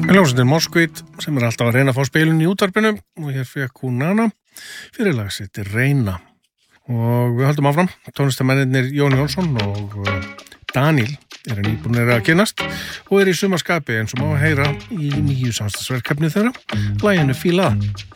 Hljómsveitin Moskvit sem alltaf að reyna að fá spilun í útvarpinu og hér fekk hún Nana fyrir lag sitt Reyna og við höldum áfram. Tónlistarmennirnir Jón Jónsson og Daniel nýbúnir að kynnast og í sumarskapi eins og má heyra í nýju samstagsverkefni þeirra, laginu Fíla.